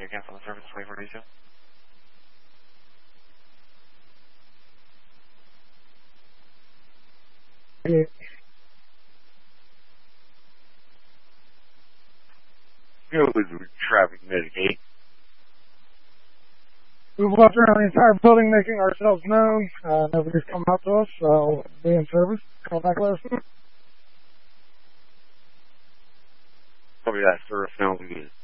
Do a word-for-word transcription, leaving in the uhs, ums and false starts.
you cancel the service twenty-four days ago? Yeah. You know, with traffic mitigate. We've walked around the entire building making ourselves known. Uh, nobody's come out to us, so be in service. Call back last week. Probably that service sounds good.